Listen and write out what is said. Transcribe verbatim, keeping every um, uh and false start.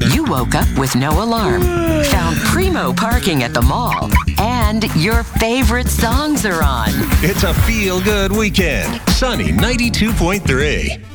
You woke up with no alarm, found primo parking at the mall, and your favorite songs are on. It's a feel-good weekend. Sunny ninety-two point three.